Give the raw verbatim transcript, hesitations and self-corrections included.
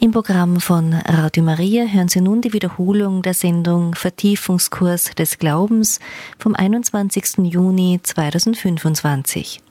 Im Programm von Radio Maria hören Sie nun die Wiederholung der Sendung Vertiefungskurs des Glaubens vom einundzwanzigsten Juni zweitausendfünfundzwanzig.